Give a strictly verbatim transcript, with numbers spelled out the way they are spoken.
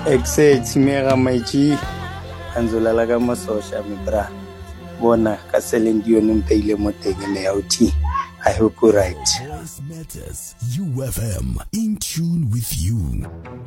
Exit mega maiji anzolala ka masosha mi bra bona ka Celine Dion mpeile mo teng ne ya uthi. I hope you're right. Voice Matters, U F M, in tune with you.